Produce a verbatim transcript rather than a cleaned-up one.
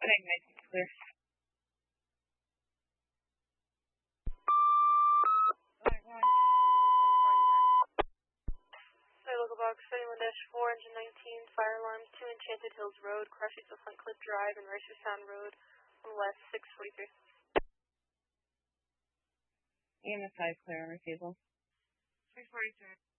think nice and clear. Sorry, local box thirty-one dash four, engine nineteen, fire alarm, two Enchanted Hills Road, crossing to Flint Cliff Drive and Racer Sound Road on the west, six forty-three. E M S five clear on refusal. six forty-three.